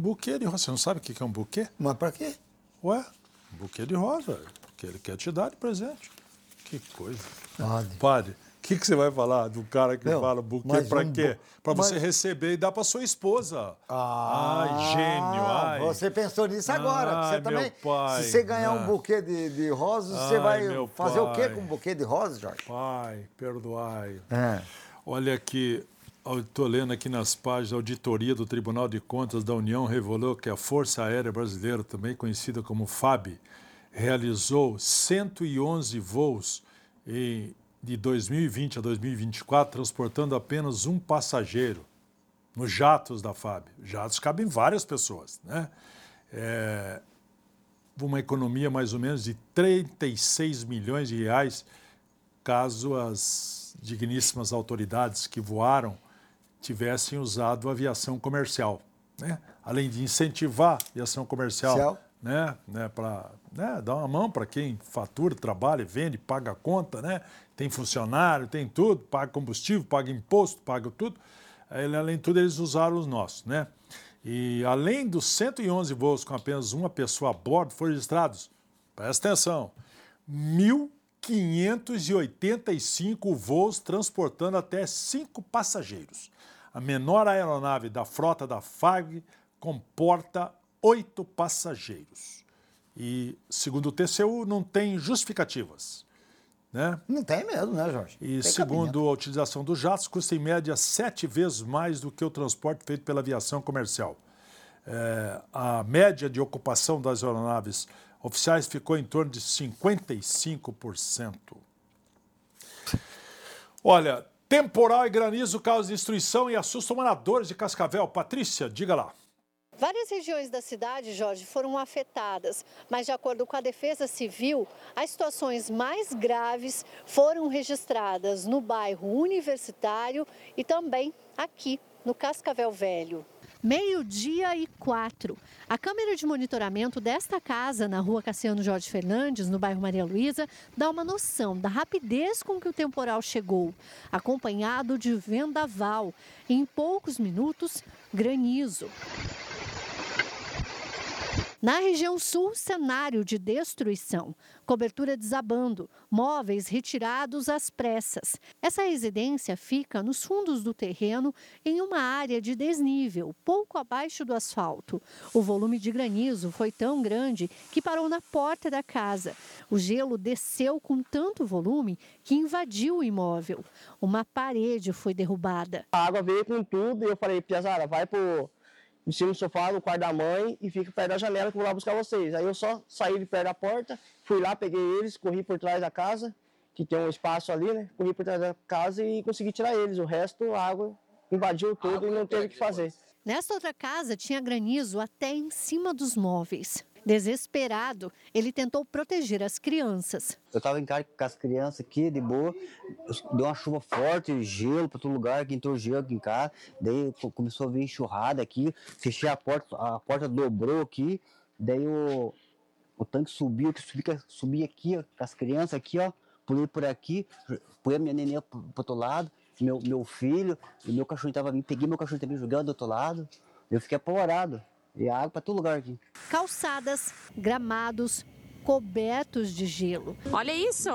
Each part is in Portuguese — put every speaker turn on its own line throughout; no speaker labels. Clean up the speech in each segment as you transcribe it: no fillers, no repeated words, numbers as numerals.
buquê de rosa. Você não sabe o que é um buquê?
Mas pra quê?
Ué, um buquê de rosa, porque ele quer te dar de presente. Que coisa.
Padre.
Padre, o que você vai falar do cara que fala buquê pra quê? Pra você receber e dar pra sua esposa. Gênio. Ai.
Você pensou nisso agora.
Ai,
Você também,
pai,
se você ganhar um buquê de rosas, você vai fazer o quê com um buquê de rosas, Jorge?
Pai, perdoai.
É.
Olha aqui, estou lendo aqui nas páginas, a auditoria do Tribunal de Contas da União revelou que a Força Aérea Brasileira, também conhecida como FAB, realizou 111 voos de 2020 a 2024, transportando apenas um passageiro nos jatos da FAB. Jatos cabem várias pessoas, né? Uma economia mais ou menos de 36 milhões de reais, caso as digníssimas autoridades que voaram tivessem usado aviação comercial, né? Além de incentivar a aviação comercial, né, para dar uma mão para quem fatura, trabalha, vende, paga a conta, né? Tem funcionário, tem tudo, paga combustível, paga imposto, paga tudo. Além de tudo, eles usaram os nossos, né? E além dos 111 voos com apenas uma pessoa a bordo, foram registrados, presta atenção, 1.585 voos transportando até 5 passageiros. A menor aeronave da frota da FAB comporta 8 passageiros. E, segundo o TCU, não tem justificativas, né?
Não tem mesmo, né, Jorge?
E, segundo a utilização dos jatos, custa em média 7 vezes mais do que o transporte feito pela aviação comercial. A média de ocupação das aeronaves oficiais ficou em torno de 55%. Olha, temporal e granizo causam destruição e assustam moradores de Cascavel. Patrícia, diga lá.
Várias regiões da cidade, Jorge, foram afetadas, mas de acordo com a Defesa Civil, as situações mais graves foram registradas no bairro Universitário e também aqui no Cascavel Velho. 12:04. A câmera de monitoramento desta casa, na rua Cassiano Jorge Fernandes, no bairro Maria Luísa, dá uma noção da rapidez com que o temporal chegou, acompanhado de vendaval. Em poucos minutos, granizo. Na região sul, cenário de destruição, cobertura desabando, móveis retirados às pressas. Essa residência fica nos fundos do terreno, em uma área de desnível, pouco abaixo do asfalto. O volume de granizo foi tão grande que parou na porta da casa. O gelo desceu com tanto volume que invadiu o imóvel. Uma parede foi derrubada.
A água veio com tudo e eu falei, Piazara, vai em cima do sofá, no quarto da mãe, e fica perto da janela que eu vou lá buscar vocês. Aí eu só saí de perto da porta, fui lá, peguei eles, corri por trás da casa, que tem um espaço ali, né? Corri por trás da casa e consegui tirar eles. O resto, a água invadiu tudo e não teve o que fazer.
Nesta outra casa tinha granizo até em cima dos móveis. Desesperado, ele tentou proteger as crianças.
Eu estava em casa com as crianças aqui, de boa, deu uma chuva forte, gelo para todo lugar, que entrou gelo aqui em casa, daí começou a vir enxurrada aqui, fechei a porta dobrou aqui, daí o tanque subiu, subi aqui, ó, com as crianças aqui, ó, pulei por aqui, pulei a minha neném pro outro lado, meu filho, e meu cachorro estava vindo, peguei meu cachorro também jogando do outro lado, eu fiquei apavorado. E água para todo lugar aqui.
Calçadas, gramados, cobertos de gelo.
Olha isso!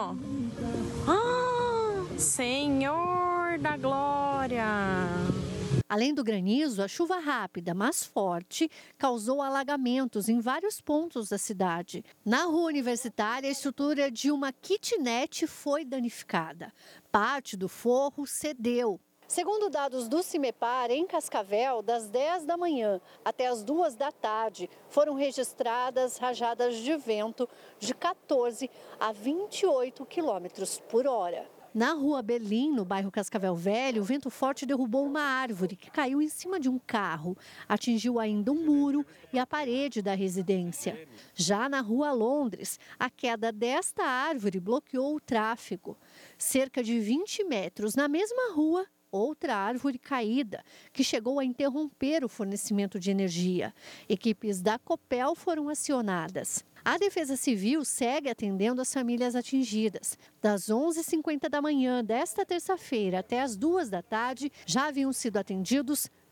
Senhor da Glória!
Além do granizo, a chuva rápida, mas forte, causou alagamentos em vários pontos da cidade. Na rua Universitária, a estrutura de uma kitnet foi danificada. Parte do forro cedeu. Segundo dados do CIMEPAR, em Cascavel, das 10 da manhã até as 2 da tarde, foram registradas rajadas de vento de 14 a 28 quilômetros por hora. Na rua Berlim, no bairro Cascavel Velho, o vento forte derrubou uma árvore que caiu em cima de um carro. Atingiu ainda um muro e a parede da residência. Já na rua Londres, a queda desta árvore bloqueou o tráfego. Cerca de 20 metros na mesma rua, outra árvore caída, que chegou a interromper o fornecimento de energia. Equipes da Copel foram acionadas. A Defesa Civil segue atendendo as famílias atingidas. Das 11h50 da manhã desta terça-feira até as 2 da tarde, já haviam sido atendidos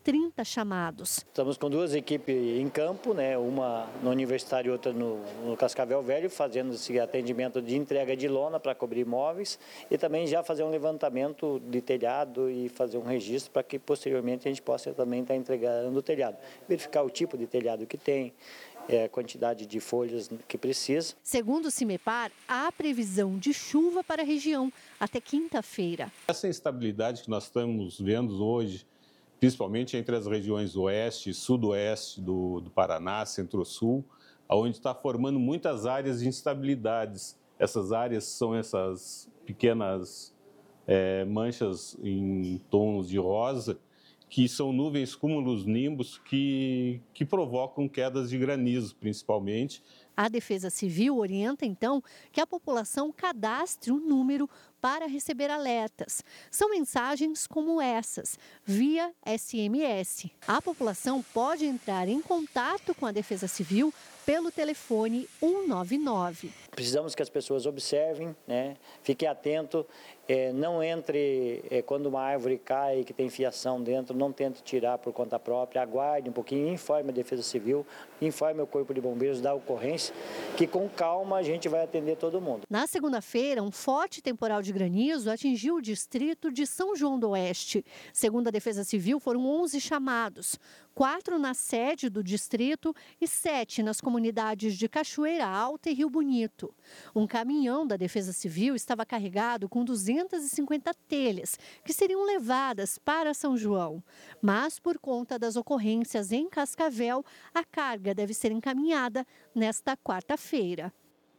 30 chamados.
Estamos com 2 equipes em campo, né? Uma no Universitário e outra no Cascavel Velho, fazendo esse atendimento de entrega de lona para cobrir imóveis e também já fazer um levantamento de telhado e fazer um registro para que posteriormente a gente possa também estar entregando o telhado. Verificar o tipo de telhado que tem, a quantidade de folhas que precisa.
Segundo o CIMEPAR, há previsão de chuva para a região até quinta-feira.
Essa instabilidade que nós estamos vendo hoje, principalmente entre as regiões oeste e sudoeste do Paraná, centro-sul, onde está formando muitas áreas de instabilidades. Essas áreas são essas pequenas manchas em tons de rosa, que são nuvens cúmulos nimbus que provocam quedas de granizo, principalmente.
A Defesa Civil orienta, então, que a população cadastre um número para receber alertas. São mensagens como essas, via SMS. A população pode entrar em contato com a Defesa Civil pelo telefone 199.
Precisamos que as pessoas observem, né? Fiquem atentos, não entre quando uma árvore cai que tem fiação dentro, não tente tirar por conta própria, aguarde um pouquinho, informe a Defesa Civil, informe o Corpo de Bombeiros da ocorrência, que com calma a gente vai atender todo mundo.
Na segunda-feira, um forte temporal de granizo atingiu o distrito de São João do Oeste. Segundo a Defesa Civil, foram 11 chamados, 4 na sede do distrito e 7 nas comunidades de Cachoeira Alta e Rio Bonito. Um caminhão da Defesa Civil estava carregado com 250 telhas, que seriam levadas para São João. Mas, por conta das ocorrências em Cascavel, a carga deve ser encaminhada nesta quarta-feira.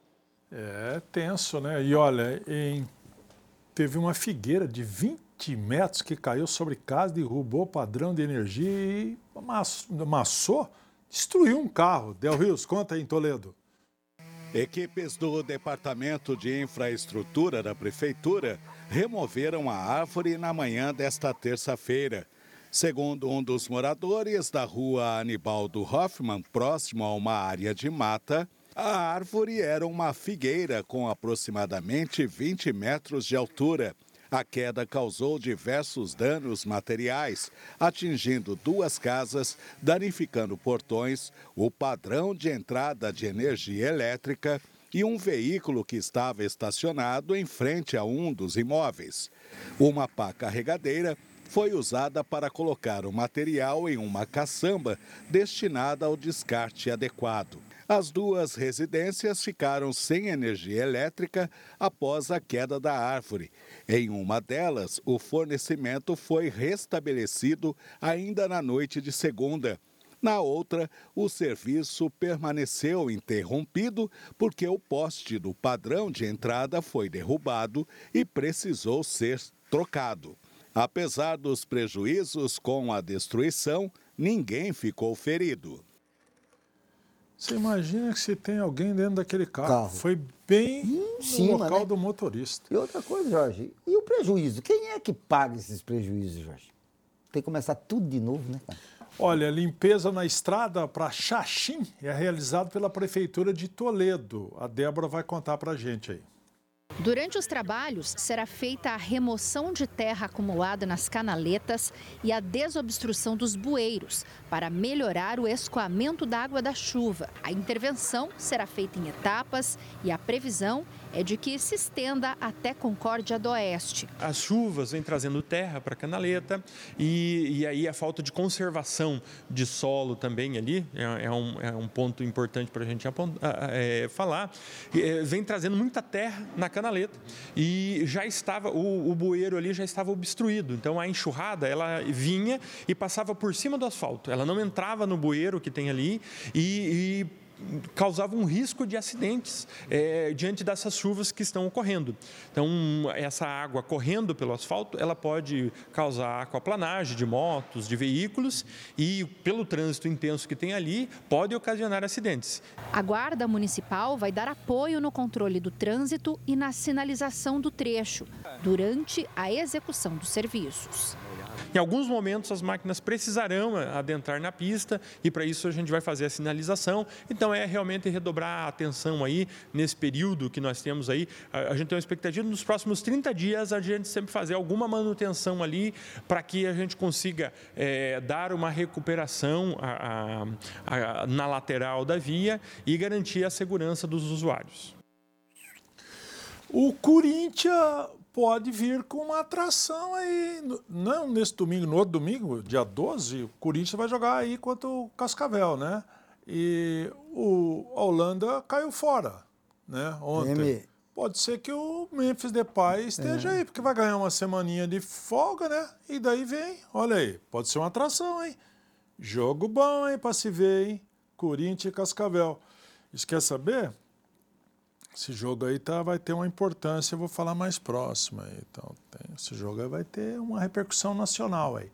É tenso, né? E olha, teve uma figueira de 20 metros que caiu sobre casa, derrubou o padrão de energia e amassou, destruiu um carro. Del Rios, conta aí em Toledo.
Equipes do Departamento de Infraestrutura da Prefeitura removeram a árvore na manhã desta terça-feira. Segundo um dos moradores da rua Anibaldo Hoffmann, próximo a uma área de mata, a árvore era uma figueira com aproximadamente 20 metros de altura. A queda causou diversos danos materiais, atingindo 2 casas, danificando portões, o padrão de entrada de energia elétrica e um veículo que estava estacionado em frente a um dos imóveis. Uma pá carregadeira foi usada para colocar o material em uma caçamba destinada ao descarte adequado. As 2 residências ficaram sem energia elétrica após a queda da árvore. Em uma delas, o fornecimento foi restabelecido ainda na noite de segunda. Na outra, o serviço permaneceu interrompido porque o poste do padrão de entrada foi derrubado e precisou ser trocado. Apesar dos prejuízos com a destruição, ninguém ficou ferido.
Você imagina que se tem alguém dentro daquele carro. Foi bem no local, né, do motorista.
E outra coisa, Jorge, e o prejuízo? Quem é que paga esses prejuízos, Jorge? Tem que começar tudo de novo, né, cara?
Olha, a limpeza na estrada para Xaxim é realizada pela Prefeitura de Toledo. A Débora vai contar para a gente aí.
Durante os trabalhos, será feita a remoção de terra acumulada nas canaletas e a desobstrução dos bueiros para melhorar o escoamento da água da chuva. A intervenção será feita em etapas e a previsão é de que se estenda até Concórdia do Oeste.
As chuvas vêm trazendo terra para a canaleta e aí a falta de conservação de solo também ali, é um ponto importante para a gente falar, vem trazendo muita terra na canaleta e já estava, o bueiro ali já estava obstruído, então a enxurrada ela vinha e passava por cima do asfalto, ela não entrava no bueiro que tem ali e causava um risco de acidentes diante dessas chuvas que estão ocorrendo. Então, essa água correndo pelo asfalto, ela pode causar aquaplanagem de motos, de veículos e, pelo trânsito intenso que tem ali, pode ocasionar acidentes.
A Guarda Municipal vai dar apoio no controle do trânsito e na sinalização do trecho, durante a execução dos serviços.
Em alguns momentos, as máquinas precisarão adentrar na pista e, para isso, a gente vai fazer a sinalização. Então, é realmente redobrar a atenção aí nesse período que nós temos aí. A gente tem uma expectativa nos próximos 30 dias a gente sempre fazer alguma manutenção ali para que a gente consiga dar uma recuperação na lateral da via e garantir a segurança dos usuários.
O Corinthians pode vir com uma atração aí, não nesse domingo, no outro domingo, dia 12, o Corinthians vai jogar aí contra o Cascavel, né? E a Holanda caiu fora, né, ontem. Pode ser que o Memphis Depay esteja aí, porque vai ganhar uma semaninha de folga, né? E daí vem, olha aí, pode ser uma atração, hein? Jogo bom, hein, para se ver, hein? Corinthians e Cascavel. Isso quer saber? Esse jogo aí vai ter uma importância, eu vou falar mais próximo aí. Então, esse jogo aí vai ter uma repercussão nacional aí.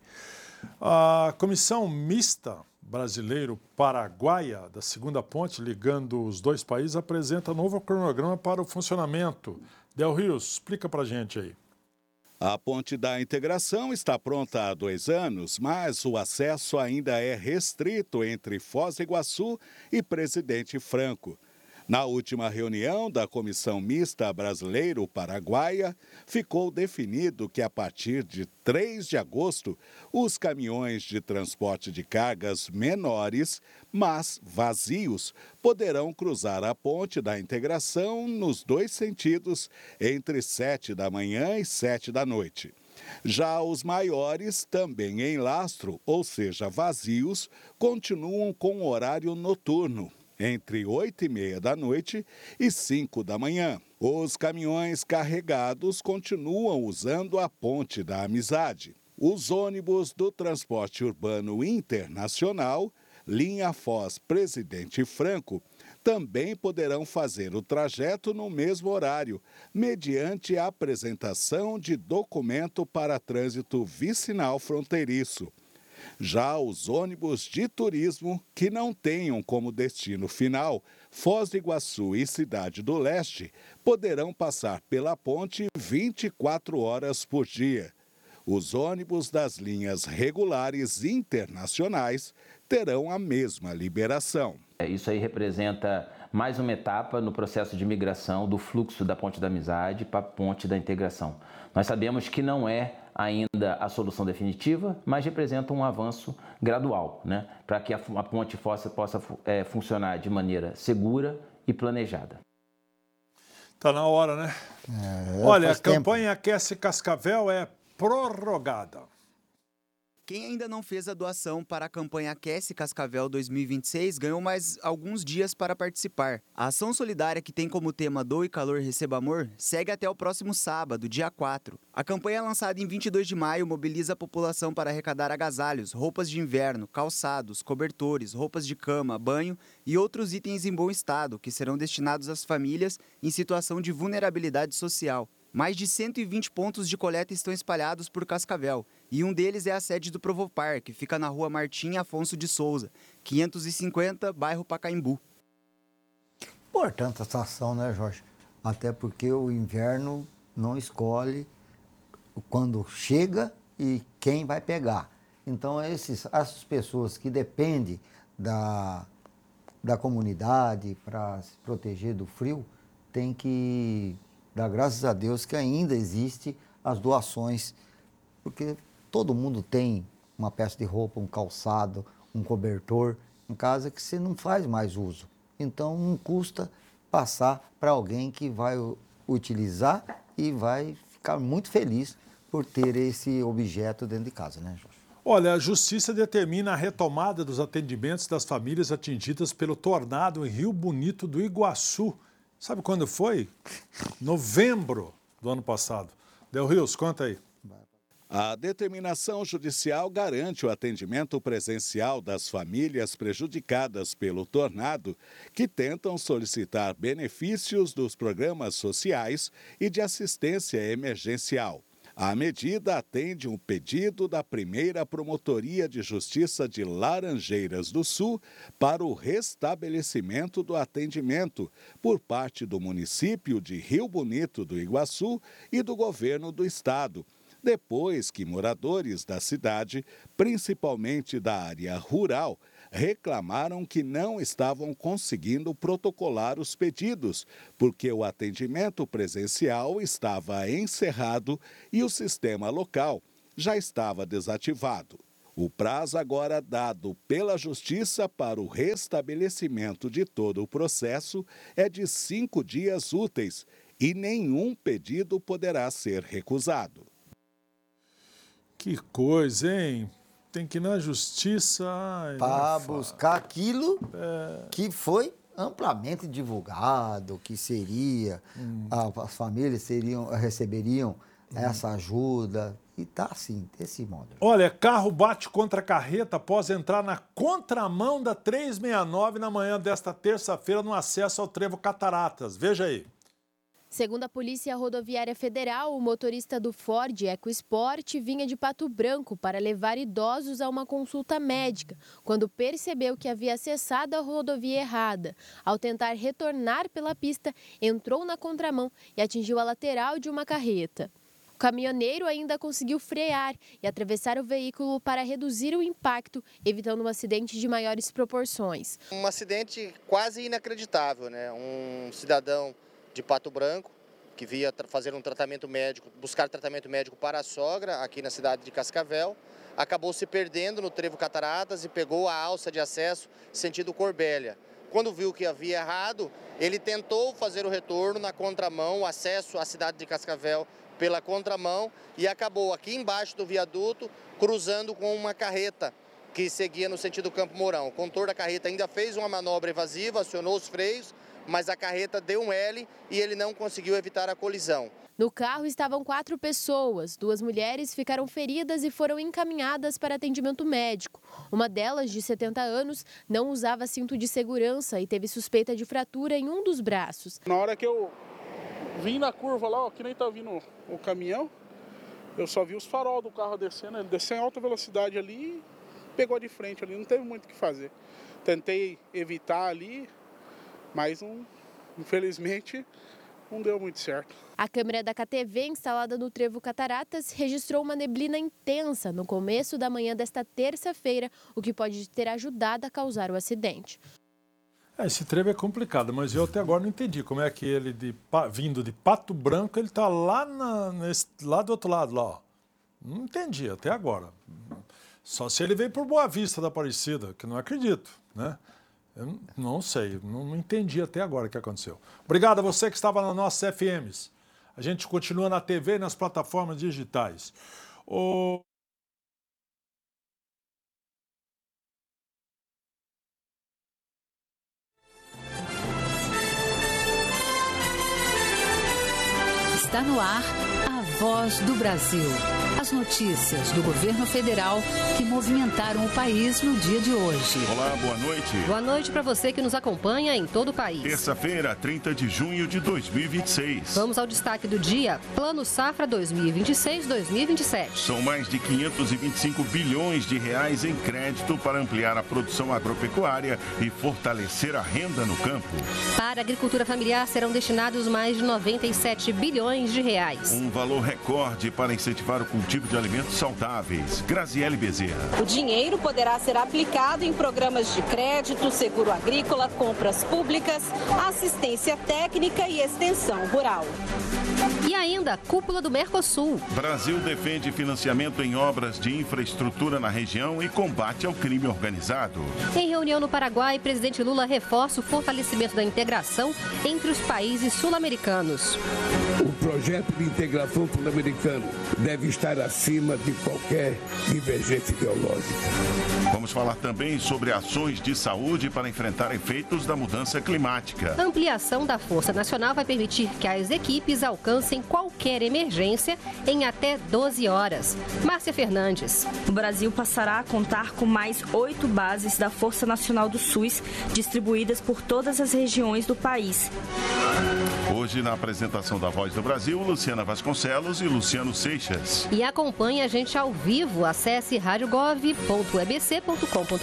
A Comissão Mista Brasileiro-Paraguaia da segunda ponte, ligando os dois países, apresenta novo cronograma para o funcionamento. Del Rios, explica pra gente aí.
A ponte da integração está pronta há 2 anos, mas o acesso ainda é restrito entre Foz do Iguaçu e Presidente Franco. Na última reunião da Comissão Mista Brasileiro-Paraguaia, ficou definido que a partir de 3 de agosto, os caminhões de transporte de cargas menores, mas vazios, poderão cruzar a ponte da integração nos 2 sentidos, entre 7 da manhã e 7 da noite. Já os maiores, também em lastro, ou seja, vazios, continuam com horário noturno, entre 8h30 da noite e 5 da manhã. Os caminhões carregados continuam usando a Ponte da Amizade. Os ônibus do transporte urbano internacional, linha Foz Presidente Franco, também poderão fazer o trajeto no mesmo horário, mediante a apresentação de documento para trânsito vicinal fronteiriço. Já os ônibus de turismo que não tenham como destino final Foz do Iguaçu e Cidade do Leste poderão passar pela ponte 24 horas por dia. Os ônibus das linhas regulares internacionais terão a mesma liberação.
Isso aí representa mais uma etapa no processo de migração do fluxo da Ponte da Amizade para a Ponte da Integração. Nós sabemos que não é ainda a solução definitiva, mas representa um avanço gradual, né, para que a ponte possa funcionar de maneira segura e planejada.
Está na hora, né? Olha, a campanha Aquece Cascavel é prorrogada.
Quem ainda não fez a doação para a campanha Aquece Cascavel 2026 ganhou mais alguns dias para participar. A ação solidária, que tem como tema Doe Calor, Receba Amor, segue até o próximo sábado, dia 4. A campanha, lançada em 22 de maio, mobiliza a população para arrecadar agasalhos, roupas de inverno, calçados, cobertores, roupas de cama, banho e outros itens em bom estado, que serão destinados às famílias em situação de vulnerabilidade social. Mais de 120 pontos de coleta estão espalhados por Cascavel, e um deles é a sede do Provopar, que fica na rua Martim Afonso de Souza, 550, bairro Pacaembu.
Importante essa ação, né, Jorge? Até porque o inverno não escolhe quando chega e quem vai pegar. Então, essas pessoas que dependem da comunidade para se proteger do frio, têm que dar graças a Deus que ainda existe as doações, porque todo mundo tem uma peça de roupa, um calçado, um cobertor em casa que você não faz mais uso. Então não custa passar para alguém que vai utilizar e vai ficar muito feliz por ter esse objeto dentro de casa, né, Jorge?
Olha, a Justiça determina a retomada dos atendimentos das famílias atingidas pelo tornado em Rio Bonito do Iguaçu. Sabe quando foi? Novembro do ano passado. Del Rios, conta aí.
A determinação judicial garante o atendimento presencial das famílias prejudicadas pelo tornado que tentam solicitar benefícios dos programas sociais e de assistência emergencial. A medida atende um pedido da primeira Promotoria de Justiça de Laranjeiras do Sul para o restabelecimento do atendimento por parte do município de Rio Bonito do Iguaçu e do governo do estado, depois que moradores da cidade, principalmente da área rural, reclamaram que não estavam conseguindo protocolar os pedidos, porque o atendimento presencial estava encerrado e o sistema local já estava desativado. O prazo agora dado pela Justiça para o restabelecimento de todo o processo é de 5 dias úteis e nenhum pedido poderá ser recusado.
Que coisa, hein? Tem que ir na Justiça...
Para buscar aquilo que foi amplamente divulgado, que seria, as famílias receberiam essa ajuda, e está assim, desse modo.
Olha, carro bate contra carreta após entrar na contramão da 369 na manhã desta terça-feira no acesso ao Trevo Cataratas. Veja aí.
Segundo a Polícia Rodoviária Federal, o motorista do Ford EcoSport vinha de Pato Branco para levar idosos a uma consulta médica, quando percebeu que havia acessado a rodovia errada. Ao tentar retornar pela pista, entrou na contramão e atingiu a lateral de uma carreta. O caminhoneiro ainda conseguiu frear e atravessar o veículo para reduzir o impacto, evitando um acidente de maiores proporções.
Um acidente quase inacreditável, né? Um cidadão de Pato Branco, que via fazer um tratamento médico, buscar tratamento médico para a sogra, aqui na cidade de Cascavel, acabou se perdendo no Trevo Cataratas e pegou a alça de acesso sentido Corbélia. Quando viu que havia errado, ele tentou fazer o retorno na contramão, o acesso à cidade de Cascavel pela contramão, e acabou aqui embaixo do viaduto, cruzando com uma carreta que seguia no sentido Campo Mourão. O condutor da carreta ainda fez uma manobra evasiva, acionou os freios, mas a carreta deu um L e ele não conseguiu evitar a colisão.
No carro estavam 4 pessoas. 2 mulheres ficaram feridas e foram encaminhadas para atendimento médico. Uma delas, de 70 anos, não usava cinto de segurança e teve suspeita de fratura em um dos braços.
Na hora que eu vim na curva lá, ó, que nem tá vindo o caminhão, eu só vi os farol do carro descendo. Ele desceu em alta velocidade ali e pegou de frente ali, não teve muito o que fazer. Tentei evitar ali, mas infelizmente não deu muito certo.
A câmera da KTV instalada no Trevo Cataratas registrou uma neblina intensa no começo da manhã desta terça-feira, o que pode ter ajudado a causar o acidente.
Esse trevo é complicado, mas eu até agora não entendi como é que ele, vindo de Pato Branco, ele está lá, lá do outro lado, lá, ó. Não entendi até agora. Só se ele veio por Boa Vista da Aparecida, que não acredito, né? Eu não sei, não entendi até agora o que aconteceu. Obrigado a você que estava nas nossas FMs. A gente continua na TV e nas plataformas digitais.
Está no ar a Voz do Brasil. As notícias do governo federal que movimentaram o país no dia de hoje.
Olá, boa noite.
Boa noite para você que nos acompanha em todo o país.
Terça-feira, 30 de junho de 2026.
Vamos ao destaque do dia: Plano Safra 2026-2027.
São mais de 525 bilhões de reais em crédito para ampliar a produção agropecuária e fortalecer a renda no campo.
Para a agricultura familiar serão destinados mais de 97 bilhões de reais.
Um valor recorde para incentivar o cultivo de alimentos saudáveis. Graziele Bezerra.
O dinheiro poderá ser aplicado em programas de crédito, seguro agrícola, compras públicas, assistência técnica e extensão rural.
E ainda, cúpula do Mercosul.
Brasil defende financiamento em obras de infraestrutura na região e combate ao crime organizado.
Em reunião no Paraguai, presidente Lula reforça o fortalecimento da integração entre os países sul-americanos.
O projeto de integração sul-americano deve estar acima de qualquer divergência ideológica.
Vamos falar também sobre ações de saúde para enfrentar efeitos da mudança climática.
A ampliação da Força Nacional vai permitir que as equipes alcancem qualquer emergência em até 12 horas. Márcia Fernandes.
O Brasil passará a contar com mais 8 bases da Força Nacional do SUS, distribuídas por todas as regiões do país.
Hoje, na apresentação da Voz do Brasil, Luciana Vasconcelos e Luciano Seixas.
E acompanhe a gente ao vivo. Acesse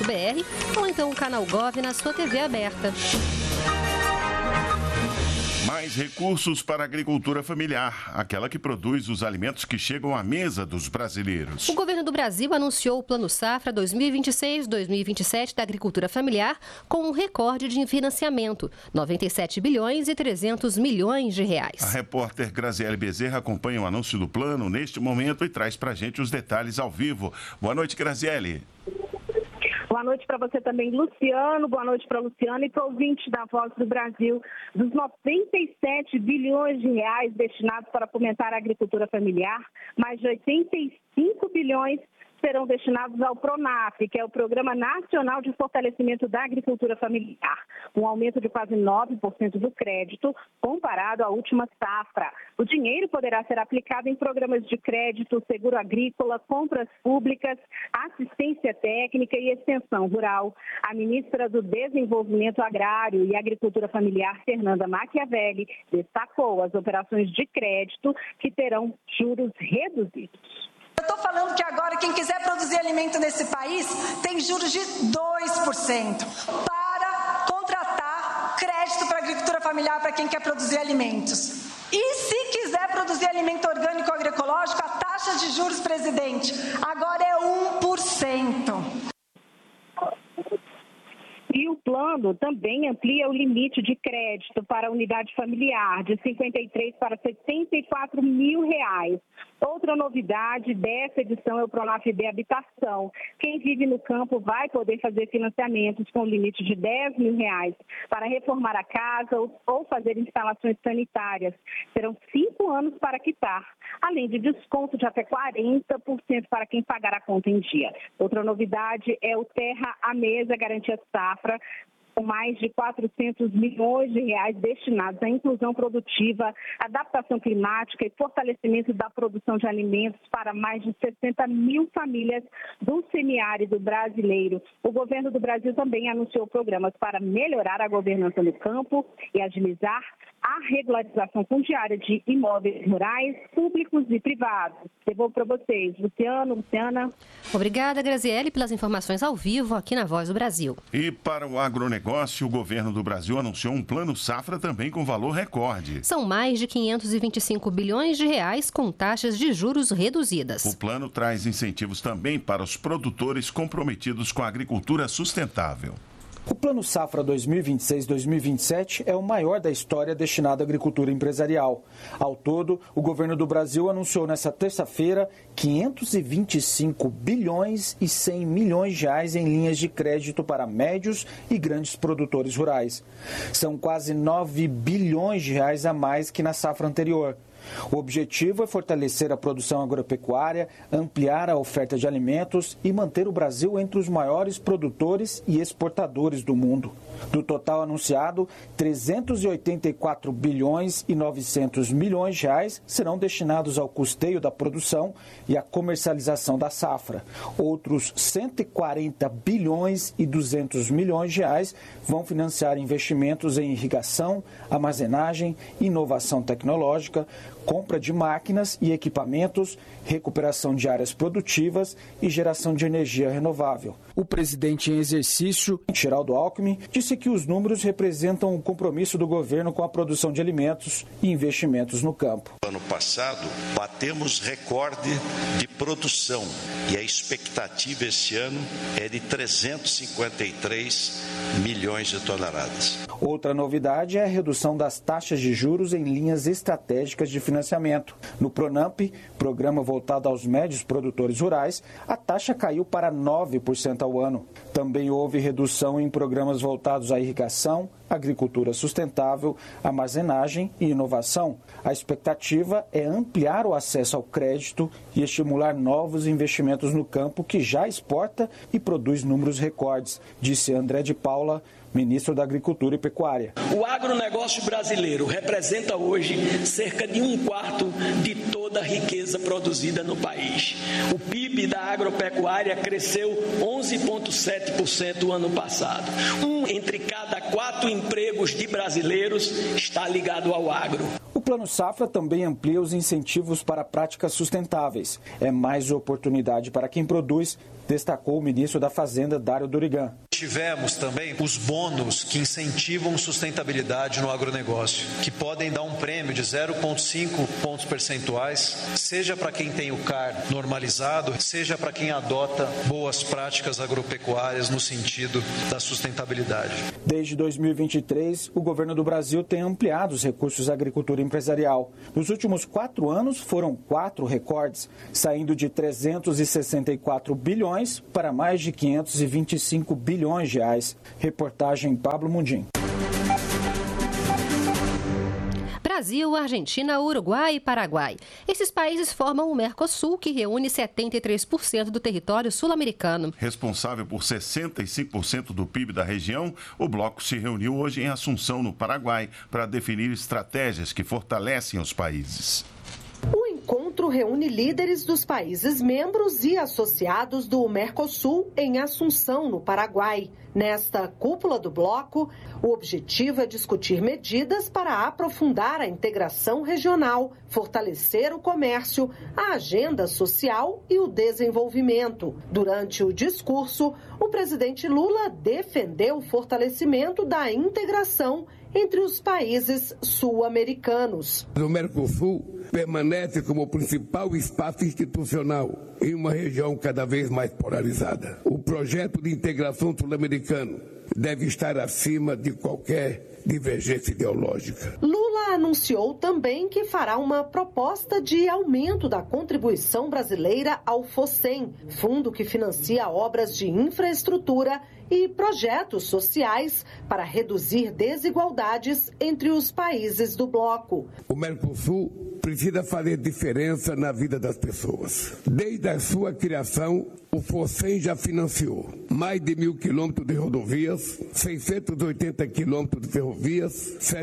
radiogov.ebc.com.br ou então o canal Gov na sua TV aberta.
Mais recursos para a agricultura familiar, aquela que produz os alimentos que chegam à mesa dos brasileiros.
O governo do Brasil anunciou o Plano Safra 2026-2027 da agricultura familiar com um recorde de financiamento, 97 bilhões e 300 milhões de reais.
A repórter Graziele Bezerra acompanha o anúncio do plano neste momento e traz para a gente os detalhes ao vivo. Boa noite, Graziele.
Boa noite para você também, Luciano. Boa noite para a Luciana e para o ouvinte da Voz do Brasil. Dos 97 bilhões de reais destinados para fomentar a agricultura familiar, mais de 85 bilhões serão destinados ao PRONAF, que é o Programa Nacional de Fortalecimento da Agricultura Familiar, um aumento de quase 9% do crédito comparado à última safra. O dinheiro poderá ser aplicado em programas de crédito, seguro agrícola, compras públicas, assistência técnica e extensão rural. A ministra do Desenvolvimento Agrário e Agricultura Familiar, Fernanda Machiavelli, destacou as operações de crédito que terão juros reduzidos.
Eu estou falando que agora quem quiser produzir alimento nesse país tem juros de 2% para contratar crédito para a agricultura familiar para quem quer produzir alimentos. E se quiser produzir alimento orgânico ou agroecológico, a taxa de juros, presidente, agora é 1%.
E o plano também amplia o limite de crédito para a unidade familiar de 53 para 74 mil reais. Outra novidade dessa edição é o PRONAF de Habitação. Quem vive no campo vai poder fazer financiamentos com limite de 10 mil reais para reformar a casa ou fazer instalações sanitárias. Serão 5 anos para quitar, além de desconto de até 40% para quem pagar a conta em dia. Outra novidade é o Terra à Mesa Garantia Safra, com mais de 400 milhões de reais destinados à inclusão produtiva, adaptação climática e fortalecimento da produção de alimentos para mais de 60 mil famílias do semiárido brasileiro. O governo do Brasil também anunciou programas para melhorar a governança no campo e agilizar a regularização fundiária de imóveis rurais, públicos e privados. Devolvo para vocês, Luciano, Luciana.
Obrigada, Graziele, pelas informações ao vivo aqui na Voz do Brasil.
E para o agronegócio, o governo do Brasil anunciou um plano safra também com valor recorde.
São mais de 525 bilhões de reais com taxas de juros reduzidas.
O plano traz incentivos também para os produtores comprometidos com a agricultura sustentável.
O Plano Safra 2026-2027 é o maior da história destinado à agricultura empresarial. Ao todo, o governo do Brasil anunciou nesta terça-feira 525 bilhões e 100 milhões de reais em linhas de crédito para médios e grandes produtores rurais. São quase 9 bilhões de reais a mais que na safra anterior. O objetivo é fortalecer a produção agropecuária, ampliar a oferta de alimentos e manter o Brasil entre os maiores produtores e exportadores do mundo. Do total anunciado, 384 bilhões e 900 milhões de reais serão destinados ao custeio da produção e à comercialização da safra. Outros 140 bilhões e 200 milhões de reais vão financiar investimentos em irrigação, armazenagem, inovação tecnológica, compra de máquinas e equipamentos, recuperação de áreas produtivas e geração de energia renovável. O presidente em exercício, Geraldo Alckmin, disse que os números representam o compromisso do governo com a produção de alimentos e investimentos no campo.
Ano passado, batemos recorde de produção e a expectativa esse ano é de 353 milhões de toneladas.
Outra novidade é a redução das taxas de juros em linhas estratégicas de financiamento. No PRONAMP, programa voltado aos médios produtores rurais, a taxa caiu para 9% ao ano. Também houve redução em programas voltados à irrigação, agricultura sustentável, armazenagem e inovação. A expectativa é ampliar o acesso ao crédito e estimular novos investimentos no campo que já exporta e produz números recordes, disse André de Paula, ministro da Agricultura e Pecuária.
O agronegócio brasileiro representa hoje cerca de 1/4 de toda a riqueza produzida no país. O PIB da agropecuária cresceu 11,7% o ano passado. Um entre cada 4 empregos de brasileiros está ligado ao agro.
O Plano Safra também amplia os incentivos para práticas sustentáveis. É mais oportunidade para quem produz, destacou o ministro da Fazenda, Dário Durigan.
Tivemos também os bônus que incentivam sustentabilidade no agronegócio, que podem dar um prêmio de 0,5 pontos percentuais, seja para quem tem o CAR normalizado, seja para quem adota boas práticas agropecuárias no sentido da sustentabilidade.
Desde 2023, o governo do Brasil tem ampliado os recursos à agricultura empresarial. Nos últimos 4 anos, foram 4 recordes, saindo de 364 bilhões para mais de 525 bilhões de reais. Reportagem Pablo Mundim.
Brasil, Argentina, Uruguai e Paraguai. Esses países formam o Mercosul, que reúne 73% do território sul-americano.
Responsável por 65% do PIB da região, o bloco se reuniu hoje em Assunção, no Paraguai, para definir estratégias que fortalecem os países.
O encontro reúne líderes dos países membros e associados do Mercosul em Assunção, no Paraguai. Nesta cúpula do bloco, o objetivo é discutir medidas para aprofundar a integração regional, fortalecer o comércio, a agenda social e o desenvolvimento. Durante o discurso, o presidente Lula defendeu o fortalecimento da integração entre os países sul-americanos.
O Mercosul permanece como o principal espaço institucional em uma região cada vez mais polarizada. O projeto de integração sul-americano deve estar acima de qualquer divergência ideológica.
Lula anunciou também que fará uma proposta de aumento da contribuição brasileira ao FOSEM, fundo que financia obras de infraestrutura e projetos sociais para reduzir desigualdades entre os países do bloco.
O Mercosul precisa fazer diferença na vida das pessoas. Desde a sua criação, o FOSEM já financiou mais de 1.000 quilômetros de rodovias, 680 quilômetros de ferrovias,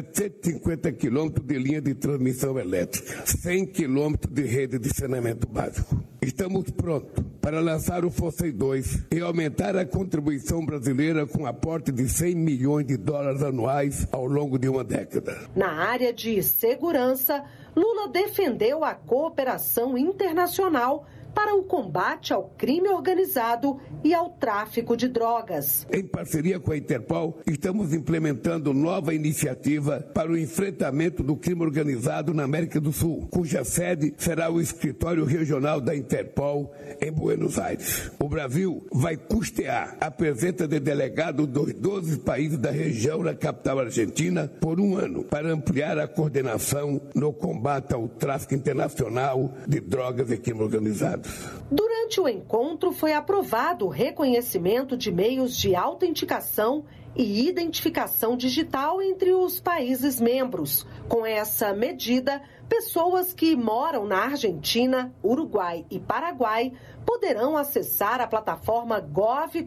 750 quilômetros de linha de transmissão elétrica, 100 quilômetros de rede de saneamento básico. Estamos prontos para lançar o FOSEM 2 e aumentar a contribuição brasileira com aporte de 100 milhões de dólares anuais ao longo de uma década.
Na área de segurança, Lula defendeu a cooperação internacional para o combate ao crime organizado e ao tráfico de drogas.
Em parceria com a Interpol, estamos implementando nova iniciativa para o enfrentamento do crime organizado na América do Sul, cuja sede será o escritório regional da Interpol em Buenos Aires. O Brasil vai custear a presença de delegados dos 12 países da região na capital argentina por 1 ano, para ampliar a coordenação no combate ao tráfico internacional de drogas e crime organizado.
Durante o encontro, foi aprovado o reconhecimento de meios de autenticação e identificação digital entre os países membros. Com essa medida, pessoas que moram na Argentina, Uruguai e Paraguai poderão acessar a plataforma gov.br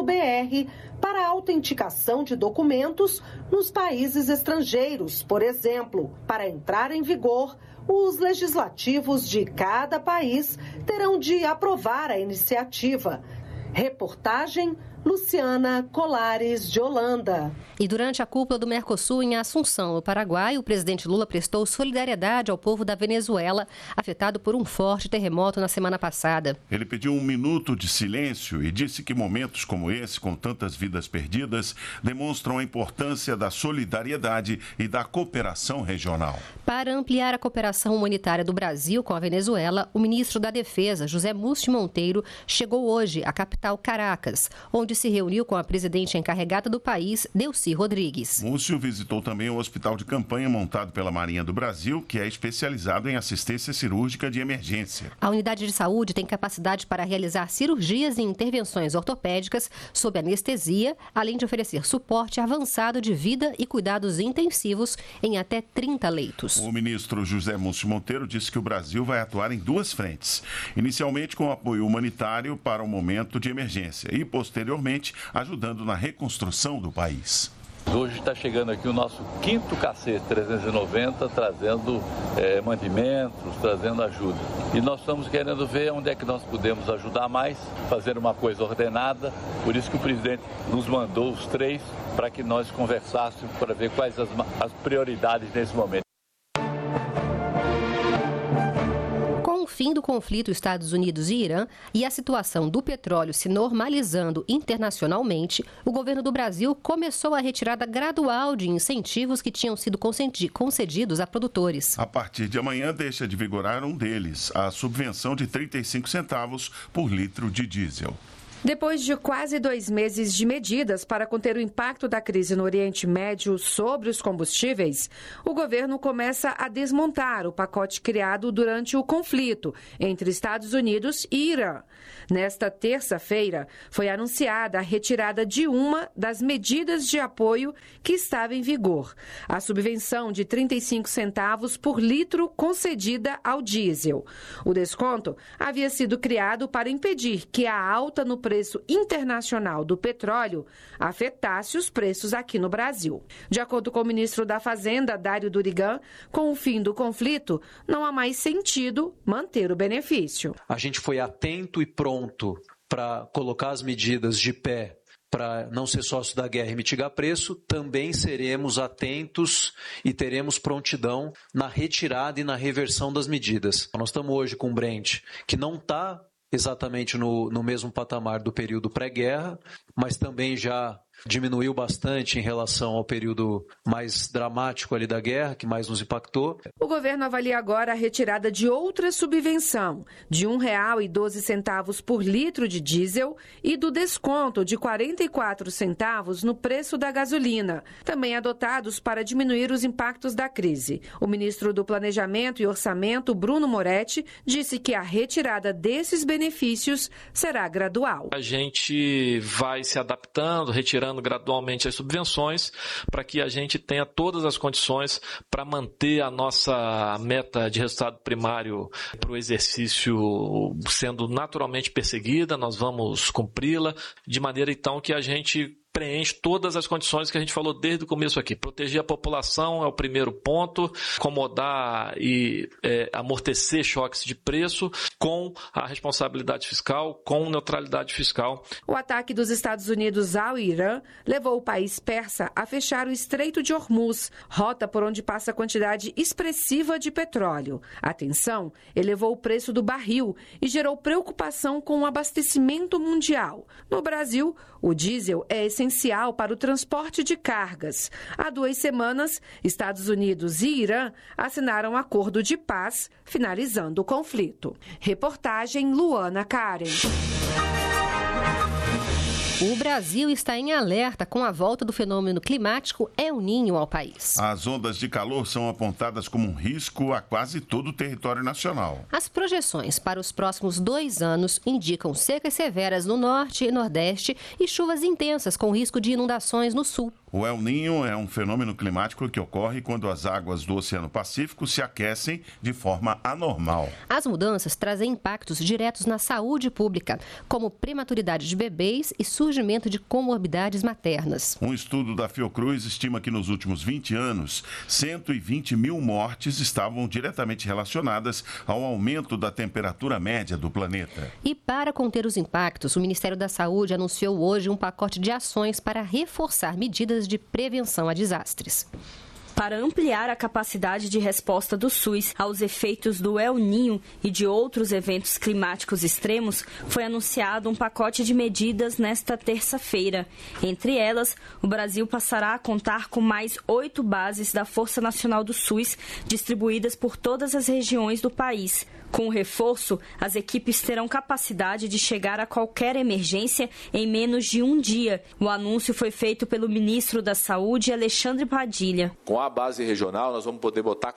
para a autenticação de documentos nos países estrangeiros. Por exemplo, para entrar em vigor, os legislativos de cada país terão de aprovar a iniciativa. Reportagem Luciana Colares, de Holanda.
E durante a cúpula do Mercosul em Assunção, no Paraguai, o presidente Lula prestou solidariedade ao povo da Venezuela, afetado por um forte terremoto na semana passada.
Ele pediu 1 minuto de silêncio e disse que momentos como esse, com tantas vidas perdidas, demonstram a importância da solidariedade e da cooperação regional.
Para ampliar a cooperação humanitária do Brasil com a Venezuela, o ministro da Defesa, José Múcio Monteiro, chegou hoje à capital Caracas, onde se reuniu com a presidente encarregada do país, Delcy Rodrigues.
Múcio visitou também o hospital de campanha montado pela Marinha do Brasil, que é especializado em assistência cirúrgica de emergência.
A unidade de saúde tem capacidade para realizar cirurgias e intervenções ortopédicas sob anestesia, além de oferecer suporte avançado de vida e cuidados intensivos em até 30 leitos.
O ministro José Múcio Monteiro disse que o Brasil vai atuar em 2 frentes. Inicialmente com apoio humanitário para o momento de emergência e, posteriormente, ajudando na reconstrução do país.
Hoje está chegando aqui o nosso 5º KC-390, trazendo mantimentos, trazendo ajuda. E nós estamos querendo ver onde é que nós podemos ajudar mais, fazer uma coisa ordenada. Por isso que o presidente nos mandou os 3 para que nós conversássemos para ver quais as prioridades nesse momento.
fim do conflito Estados Unidos e Irã e a situação do petróleo se normalizando internacionalmente, o governo do Brasil começou a retirada gradual de incentivos que tinham sido concedidos a produtores.
A partir de amanhã deixa de vigorar um deles, a subvenção de 35 centavos por litro de diesel.
Depois de quase 2 meses de medidas para conter o impacto da crise no Oriente Médio sobre os combustíveis, o governo começa a desmontar o pacote criado durante o conflito entre Estados Unidos e Irã. Nesta terça-feira, foi anunciada a retirada de uma das medidas de apoio que estava em vigor, a subvenção de 35 centavos por litro concedida ao diesel. O desconto havia sido criado para impedir que a alta no preço internacional do petróleo afetasse os preços aqui no Brasil. De acordo com o ministro da Fazenda, Dário Durigan, com o fim do conflito, não há mais sentido manter o benefício.
A gente foi atento e pronto para colocar as medidas de pé para não ser sócio da guerra e mitigar preço, também seremos atentos e teremos prontidão na retirada e na reversão das medidas. Nós estamos hoje com o Brent, que não está exatamente no mesmo patamar do período pré-guerra, mas também já diminuiu bastante em relação ao período mais dramático ali da guerra, que mais nos impactou.
O governo avalia agora a retirada de outra subvenção, de R$ 1,12 por litro de diesel e do desconto de 44 centavos no preço da gasolina, também adotados para diminuir os impactos da crise. O ministro do Planejamento e Orçamento, Bruno Moretti, disse que a retirada desses benefícios será gradual.
A gente vai se adaptando, retirando gradualmente as subvenções para que a gente tenha todas as condições para manter a nossa meta de resultado primário para o exercício sendo naturalmente perseguida. Nós vamos cumpri-la de maneira então que a gente preenche todas as condições que a gente falou desde o começo aqui. Proteger a população é o primeiro ponto, acomodar e amortecer choques de preço com a responsabilidade fiscal, com neutralidade fiscal.
O ataque dos Estados Unidos ao Irã levou o país persa a fechar o Estreito de Hormuz, rota por onde passa a quantidade expressiva de petróleo. A tensão elevou o preço do barril e gerou preocupação com o abastecimento mundial. No Brasil, o diesel é essencial para o transporte de cargas. Há 2 semanas, Estados Unidos e Irã assinaram um acordo de paz, finalizando o conflito. Reportagem Luana Karen.
O Brasil está em alerta com a volta do fenômeno climático El Niño ao país.
As ondas de calor são apontadas como um risco a quase todo o território nacional.
As projeções para os próximos 2 anos indicam secas severas no norte e nordeste e chuvas intensas com risco de inundações no sul.
O El Niño é um fenômeno climático que ocorre quando as águas do Oceano Pacífico se aquecem de forma anormal.
As mudanças trazem impactos diretos na saúde pública, como prematuridade de bebês e surgimento de comorbidades maternas.
Um estudo da Fiocruz estima que nos últimos 20 anos, 120 mil mortes estavam diretamente relacionadas ao aumento da temperatura média do planeta.
E para conter os impactos, o Ministério da Saúde anunciou hoje um pacote de ações para reforçar medidas de prevenção a desastres.
Para ampliar a capacidade de resposta do SUS aos efeitos do El Niño e de outros eventos climáticos extremos, foi anunciado um pacote de medidas nesta terça-feira. Entre elas, o Brasil passará a contar com mais 8 bases da Força Nacional do SUS, distribuídas por todas as regiões do país. Com o reforço, as equipes terão capacidade de chegar a qualquer emergência em menos de um dia. O anúncio foi feito pelo ministro da Saúde, Alexandre Padilha.
Com a base regional, nós vamos poder botar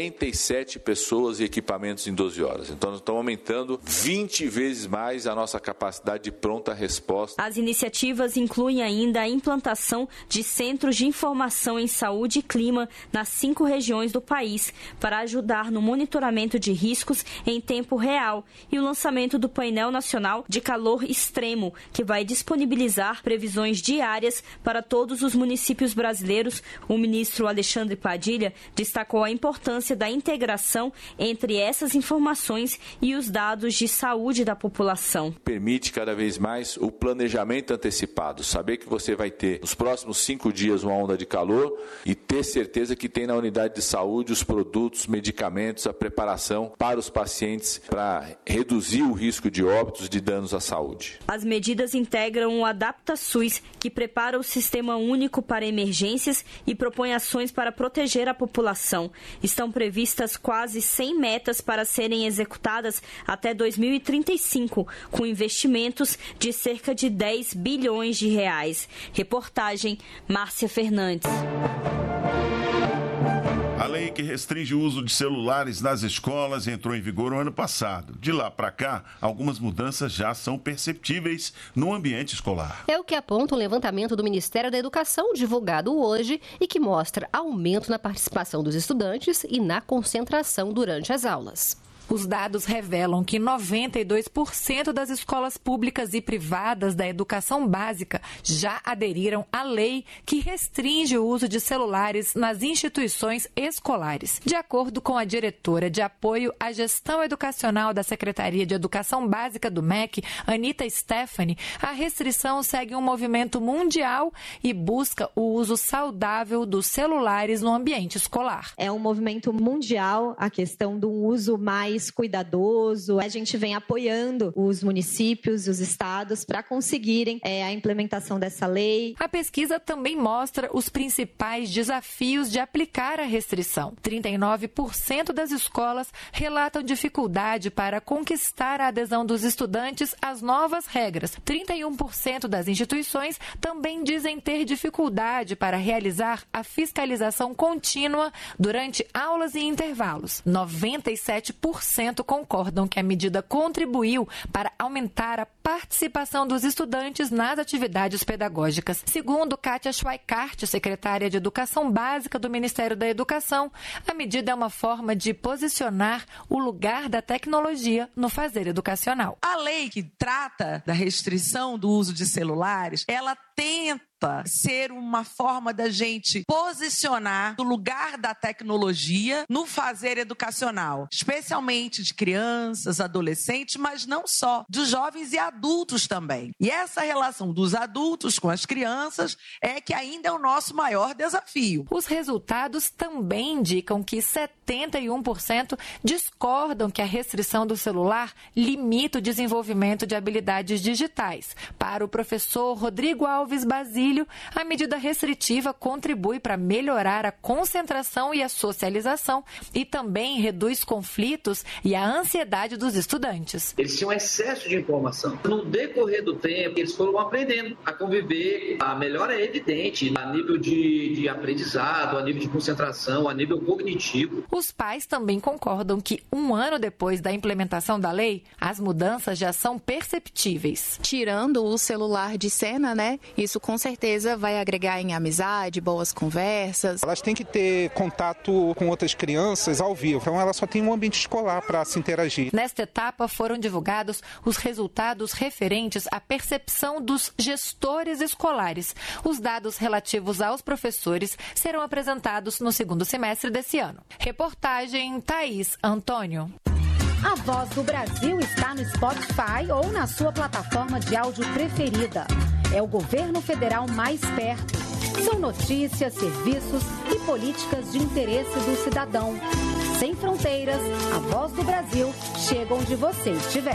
47 pessoas e equipamentos em 12 horas. Então, nós estamos aumentando 20 vezes mais a nossa capacidade de pronta resposta.
As iniciativas incluem ainda a implantação de centros de informação em saúde e clima nas 5 regiões do país, para ajudar no monitoramento de riscos em tempo real, e o lançamento do painel nacional de calor extremo, que vai disponibilizar previsões diárias para todos os municípios brasileiros. O ministro Alexandre Padilha destacou a importância da integração entre essas informações e os dados de saúde da população.
Permite cada vez mais o planejamento antecipado, saber que você vai ter nos próximos 5 dias uma onda de calor e ter certeza que tem na unidade de saúde os produtos, medicamentos, a preparação para os pacientes pacientes para reduzir o risco de óbitos, de danos à saúde.
As medidas integram o AdaptaSUS, que prepara o Sistema Único para Emergências e propõe ações para proteger a população. Estão previstas quase 100 metas para serem executadas até 2035, com investimentos de cerca de 10 bilhões de reais. Reportagem Márcia Fernandes.
A lei que restringe o uso de celulares nas escolas entrou em vigor no ano passado. De lá para cá, algumas mudanças já são perceptíveis no ambiente escolar.
É o que aponta um levantamento do Ministério da Educação, divulgado hoje, e que mostra aumento na participação dos estudantes e na concentração durante as aulas.
Os dados revelam que 92% das escolas públicas e privadas da educação básica já aderiram à lei que restringe o uso de celulares nas instituições escolares. De acordo com a diretora de apoio à gestão educacional da Secretaria de Educação Básica do MEC, Anita Stephanie, a restrição segue um movimento mundial e busca o uso saudável dos celulares no ambiente escolar.
É um movimento mundial a questão do uso mais cuidadoso. A gente vem apoiando os municípios, os estados para conseguirem a implementação dessa lei.
A pesquisa também mostra os principais desafios de aplicar a restrição. 39% das escolas relatam dificuldade para conquistar a adesão dos estudantes às novas regras. 31% das instituições também dizem ter dificuldade para realizar a fiscalização contínua durante aulas e intervalos. 97% concordam que a medida contribuiu para aumentar a participação dos estudantes nas atividades pedagógicas. Segundo Kátia Schweikart, secretária de Educação Básica do Ministério da Educação, a medida é uma forma de posicionar o lugar da tecnologia no fazer educacional.
A lei que trata da restrição do uso de celulares, ela tenta ser uma forma da gente posicionar o lugar da tecnologia no fazer educacional, especialmente de crianças, adolescentes, mas não só, de jovens e adultos também. E essa relação dos adultos com as crianças é que ainda é o nosso maior desafio.
Os resultados também indicam que 71% discordam que a restrição do celular limita o desenvolvimento de habilidades digitais. Para o professor Rodrigo Alves Basílio, a medida restritiva contribui para melhorar a concentração e a socialização e também reduz conflitos e a ansiedade dos estudantes.
Eles tinham excesso de informação. No decorrer do tempo, eles foram aprendendo a conviver. A melhora é evidente a nível de aprendizado, a nível de concentração, a nível cognitivo.
Os pais também concordam que, um ano depois da implementação da lei, as mudanças já são perceptíveis.
Tirando o celular de cena, isso com certeza vai agregar em amizade, boas conversas.
Elas têm que ter contato com outras crianças ao vivo, então ela só tem um ambiente escolar para se interagir.
Nesta etapa foram divulgados os resultados referentes à percepção dos gestores escolares. Os dados relativos aos professores serão apresentados no segundo semestre desse ano. Reportagem Thaís Antônio.
A Voz do Brasil está no Spotify ou na sua plataforma de áudio preferida. É o governo federal mais perto. São notícias, serviços e políticas de interesse do cidadão. Sem fronteiras, a Voz do Brasil chega onde você estiver.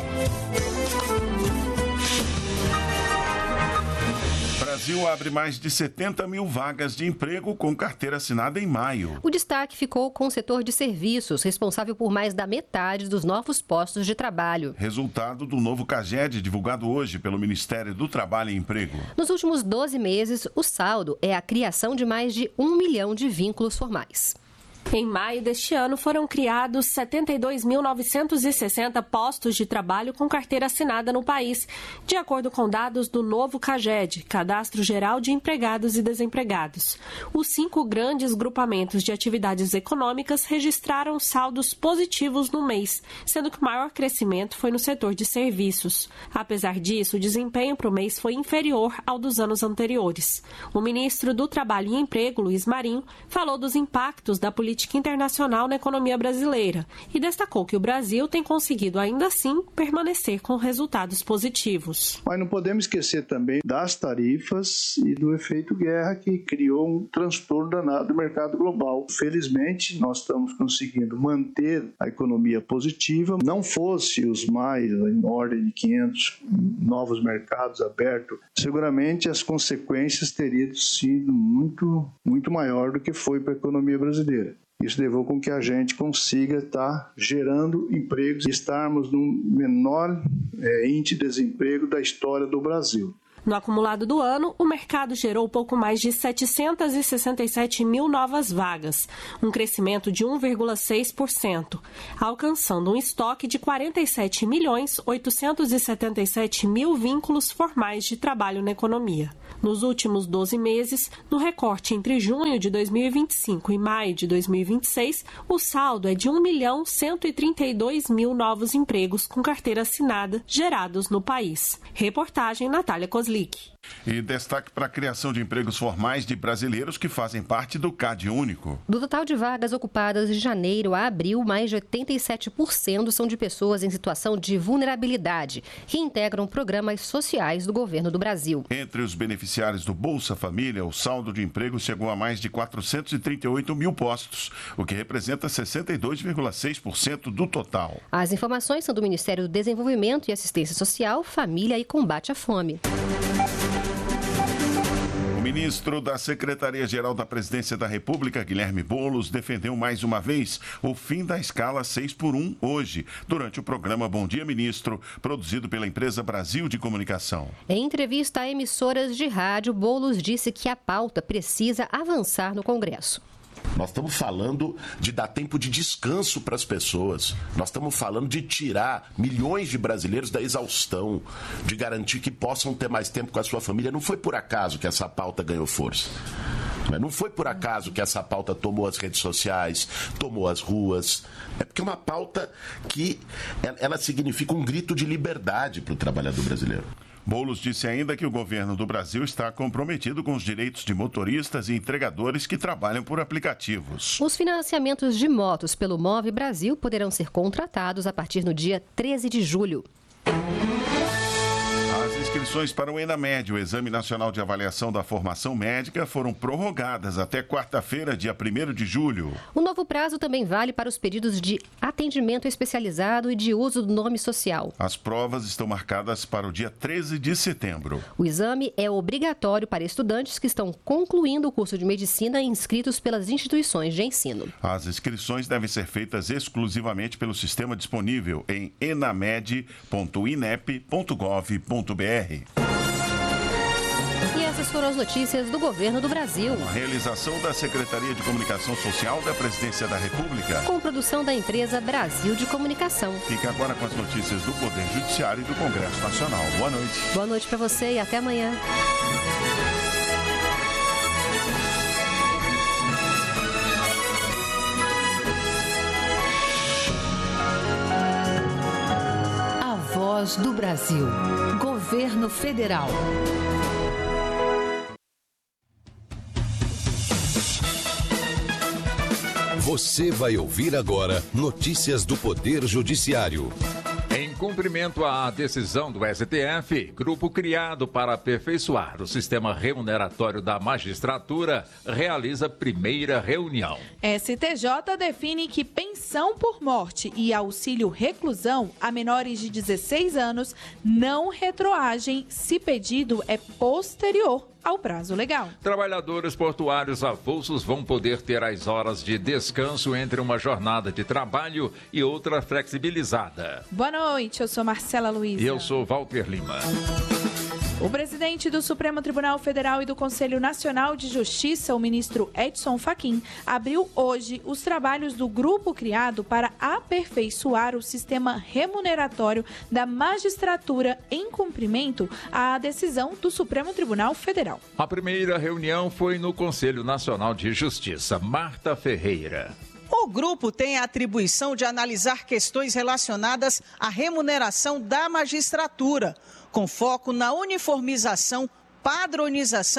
O Brasil abre mais de 70 mil vagas de emprego com carteira assinada em maio.
O destaque ficou com o setor de serviços, responsável por mais da metade dos novos postos de trabalho.
Resultado do novo CAGED, divulgado hoje pelo Ministério do Trabalho e Emprego.
Nos últimos 12 meses, o saldo é a criação de mais de 1 milhão de vínculos formais.
Em maio deste ano, foram criados 72.960 postos de trabalho com carteira assinada no país, de acordo com dados do novo CAGED, Cadastro Geral de Empregados e Desempregados. Os 5 grandes grupamentos de atividades econômicas registraram saldos positivos no mês, sendo que o maior crescimento foi no setor de serviços. Apesar disso, o desempenho para o mês foi inferior ao dos anos anteriores. O ministro do Trabalho e Emprego, Luiz Marinho, falou dos impactos da política política internacional na economia brasileira e destacou que o Brasil tem conseguido ainda assim permanecer com resultados positivos.
Mas não podemos esquecer também das tarifas e do efeito guerra que criou um transtorno danado do mercado global. Felizmente, nós estamos conseguindo manter a economia positiva. Não fosse os mais em ordem de 500 novos mercados abertos, seguramente as consequências teriam sido muito maior do que foi para a economia brasileira. Isso levou com que a gente consiga estar gerando empregos e estarmos no menor índice de desemprego da história do Brasil.
No acumulado do ano, o mercado gerou pouco mais de 767 mil novas vagas, um crescimento de 1,6%, alcançando um estoque de 47.877.000 vínculos formais de trabalho na economia. Nos últimos 12 meses, no recorte entre junho de 2025 e maio de 2026, o saldo é de 1.132.000 novos empregos com carteira assinada gerados no país. Reportagem Natália Kozlik.
E destaque para a criação de empregos formais de brasileiros que fazem parte do CAD Único.
Do total de vagas ocupadas de janeiro a abril, mais de 87% são de pessoas em situação de vulnerabilidade, que integram programas sociais do governo do Brasil.
Entre os beneficiários do Bolsa Família, o saldo de emprego chegou a mais de 438 mil postos, o que representa 62,6% do total.
As informações são do Ministério do Desenvolvimento e Assistência Social, Família e Combate à Fome.
O ministro da Secretaria-Geral da Presidência da República, Guilherme Boulos, defendeu mais uma vez o fim da escala 6x1 hoje, durante o programa Bom Dia Ministro, produzido pela empresa Brasil de Comunicação.
Em entrevista a emissoras de rádio, Boulos disse que a pauta precisa avançar no Congresso.
Nós estamos falando de dar tempo de descanso para as pessoas. Nós estamos falando de tirar milhões de brasileiros da exaustão, de garantir que possam ter mais tempo com a sua família. Não foi por acaso que essa pauta ganhou força. Não foi por acaso que essa pauta tomou as redes sociais, tomou as ruas. É porque é uma pauta que ela significa um grito de liberdade para o trabalhador brasileiro.
Boulos disse ainda que o governo do Brasil está comprometido com os direitos de motoristas e entregadores que trabalham por aplicativos.
Os financiamentos de motos pelo Move Brasil poderão ser contratados a partir do dia 13 de julho.
As inscrições para o ENAMED, o Exame Nacional de Avaliação da Formação Médica, foram prorrogadas até quarta-feira, dia 1º de julho.
O novo prazo também vale para os pedidos de atendimento especializado e de uso do nome social.
As provas estão marcadas para o dia 13 de setembro.
O exame é obrigatório para estudantes que estão concluindo o curso de medicina inscritos pelas instituições de ensino.
As inscrições devem ser feitas exclusivamente pelo sistema disponível em enamed.inep.gov.br.
E essas foram as notícias do governo do Brasil.
A realização da Secretaria de Comunicação Social da Presidência da República.
Com produção da empresa Brasil de Comunicação.
Fique agora com as notícias do Poder Judiciário e do Congresso Nacional. Boa noite.
Boa noite para você e até amanhã.
Voz do Brasil. Governo Federal.
Você vai ouvir agora notícias do Poder Judiciário.
Em cumprimento à decisão do STF, grupo criado para aperfeiçoar o sistema remuneratório da magistratura realiza primeira reunião.
STJ define que pensão por morte e auxílio reclusão a menores de 16 anos não retroagem se pedido é posterior ao prazo legal.
Trabalhadores portuários avulsos vão poder ter as horas de descanso entre uma jornada de trabalho e outra flexibilizada.
Boa noite, eu sou Marcela Luiza.
E eu sou Walter Lima.
O presidente do Supremo Tribunal Federal e do Conselho Nacional de Justiça, o ministro Edson Fachin, abriu hoje os trabalhos do grupo criado para aperfeiçoar o sistema remuneratório da magistratura em cumprimento à decisão do Supremo Tribunal Federal.
A primeira reunião foi no Conselho Nacional de Justiça. Marta Ferreira.
O grupo tem a atribuição de analisar questões relacionadas à remuneração da magistratura, com foco na uniformização, padronização,